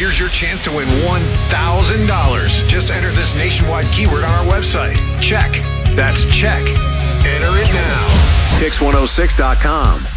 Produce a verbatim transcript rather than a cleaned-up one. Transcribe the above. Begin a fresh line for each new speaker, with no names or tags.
Here's your chance to win one thousand dollars. Just enter this nationwide keyword on our website. Check. That's check. Enter it now. Pix one oh six dot com.